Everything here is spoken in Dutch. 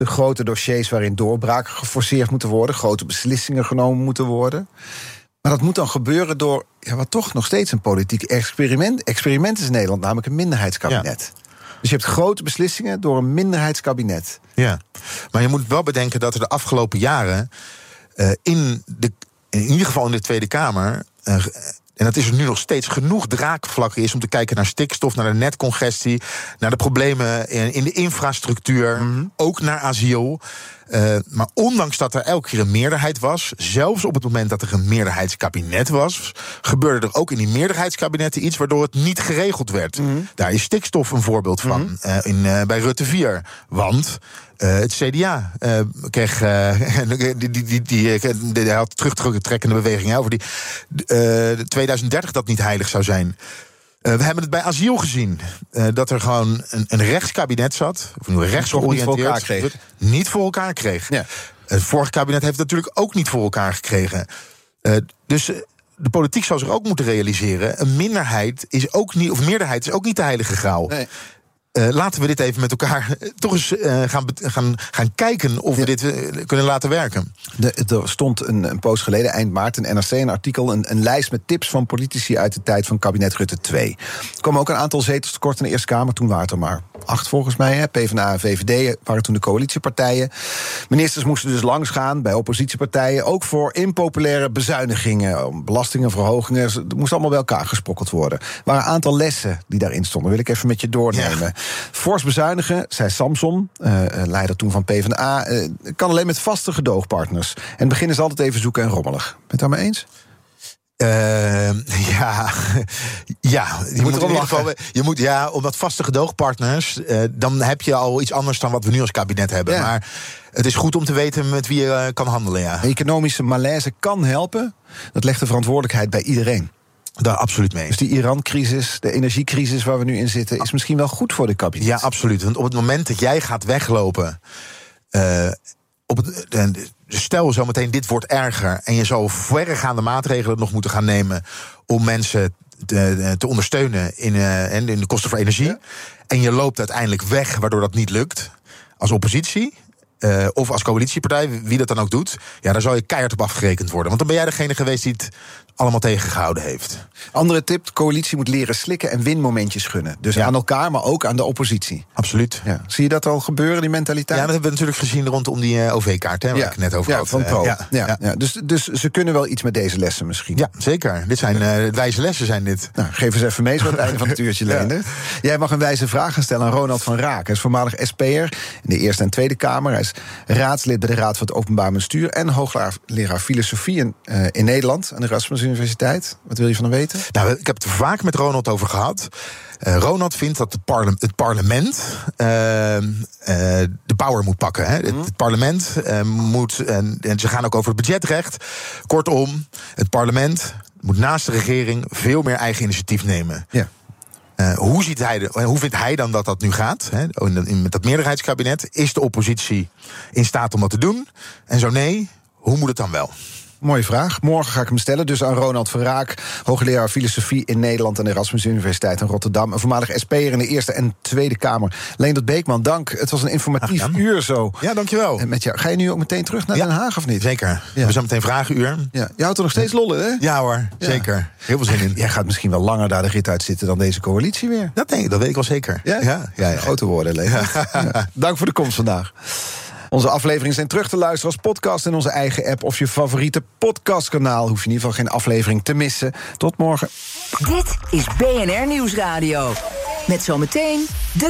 De grote dossiers waarin doorbraken geforceerd moeten worden, grote beslissingen genomen moeten worden. Maar dat moet dan gebeuren door wat toch nog steeds een politiek experiment is in Nederland, namelijk een minderheidskabinet. Ja. Dus je hebt grote beslissingen door een minderheidskabinet. Ja, maar je moet wel bedenken dat er de afgelopen jaren in ieder geval in de Tweede Kamer, en dat is er nu nog steeds, genoeg draagvlakken is om te kijken naar stikstof, naar de netcongestie, naar de problemen in de infrastructuur, ook naar asiel. Maar ondanks dat er elke keer een meerderheid was, zelfs op het moment dat er een meerderheidskabinet was, gebeurde er ook in die meerderheidskabinetten iets waardoor het niet geregeld werd. Daar is stikstof een voorbeeld van, bij Rutte 4. Want het CDA kreeg, die had terugtrekkende bewegingen over die 2030 dat niet heilig zou zijn. We hebben het bij asiel gezien. Dat er gewoon een rechtskabinet zat, of nu rechtsgeoriënteerd, niet voor elkaar kreeg. Ja. Het vorige kabinet heeft het natuurlijk ook niet voor elkaar gekregen. Dus de politiek zal zich ook moeten realiseren, een minderheid is ook niet, of meerderheid is ook niet de heilige graal. Nee. Laten we dit even met elkaar toch eens gaan kijken of we dit kunnen laten werken. Er stond een poos geleden, eind maart, in NRC een artikel, een lijst met tips van politici uit de tijd van kabinet Rutte 2. Er kwam ook een aantal zetels tekort in de Eerste Kamer, toen waren het er maar 8 volgens mij. PvdA en VVD waren toen de coalitiepartijen. Ministers moesten dus langsgaan bij oppositiepartijen, ook voor impopulaire bezuinigingen, belastingenverhogingen. Het moest allemaal bij elkaar gesprokkeld worden. Er waren een aantal lessen die daarin stonden, wil ik even met je doornemen. Ja. Fors bezuinigen, zei Samson, leider toen van PvdA, kan alleen met vaste gedoogpartners. En het begin is altijd even zoeken en rommelig. Ben je het daarmee eens? Je moet omdat vaste gedoogpartners, dan heb je al iets anders dan wat we nu als kabinet hebben. Ja. Maar het is goed om te weten met wie je kan handelen. Ja. Economische malaise kan helpen. Dat legt de verantwoordelijkheid bij iedereen. Daar absoluut mee. Dus die Iran-crisis, de energiecrisis waar we nu in zitten, is misschien wel goed voor de kabinet. Ja, absoluut. Want op het moment dat jij gaat weglopen, stel zometeen dit wordt erger en je zou verregaande maatregelen nog moeten gaan nemen om mensen te ondersteunen in de kosten voor energie. Ja. En je loopt uiteindelijk weg waardoor dat niet lukt als oppositie. Of als coalitiepartij, wie dat dan ook doet, daar zal je keihard op afgerekend worden. Want dan ben jij degene geweest die het allemaal tegengehouden heeft. Andere tip, de coalitie moet leren slikken en winmomentjes gunnen. Dus aan elkaar, maar ook aan de oppositie. Absoluut. Ja. Zie je dat al gebeuren, die mentaliteit? Ja, dat hebben we natuurlijk gezien rondom die OV-kaart, waar ik het net over had. Van Pro. Dus ze kunnen wel iets met deze lessen misschien. Ja, zeker. Dit zijn wijze lessen, zijn dit. Nou, geef eens even mee zo aan het einde van het uurtje, Leendert. Jij mag een wijze vraag gaan stellen aan Ronald van Raak. Hij is voormalig SP'er in de Eerste en Tweede Kamer. Hij is raadslid bij de Raad voor het Openbaar Bestuur en hoogleraar filosofie in Nederland aan de Erasmus Universiteit. Wat wil je van hem weten? Nou, ik heb het er vaak met Ronald over gehad. Ronald vindt dat het parlement de power moet pakken. Hè. Het parlement moet, en ze gaan ook over het budgetrecht. Kortom, het parlement moet naast de regering veel meer eigen initiatief nemen. Ja. Hoe vindt hij dan dat dat nu gaat? Hè? Met dat meerderheidskabinet, is de oppositie in staat om dat te doen? En zo nee, hoe moet het dan wel? Mooie vraag. Morgen ga ik hem stellen. Dus aan Ronald van Raak, hoogleraar filosofie in Nederland aan de Erasmus Universiteit in Rotterdam. Een voormalig SP'er in de Eerste en Tweede Kamer. Leendert Beekman, dank. Het was een informatief uur zo. Ja, dankjewel. En met jou. Ga je nu ook meteen terug naar Den Haag of niet? Zeker. Ja. We zijn meteen vragenuur. Ja. Je houdt er nog steeds lollen, hè? Ja hoor, zeker. Heel veel zin in. Jij gaat misschien wel langer daar de rit uit zitten dan deze coalitie weer. Dat weet ik wel zeker. Ja? Grote woorden, Leendert. Ja. Dank voor de komst vandaag. Onze afleveringen zijn terug te luisteren als podcast in onze eigen app of je favoriete podcastkanaal. Hoef je in ieder geval geen aflevering te missen. Tot morgen. Dit is BNR Nieuwsradio. Met zometeen de